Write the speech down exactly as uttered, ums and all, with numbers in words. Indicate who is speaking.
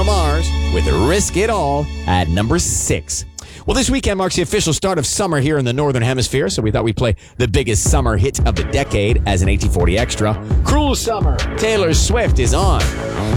Speaker 1: Mars with Risk It All at number six. Well, this weekend marks the official start of summer here in the Northern Hemisphere, so we thought we'd play the biggest summer hit of the decade as an eighteen forty extra. Cruel Summer. Taylor Swift is on.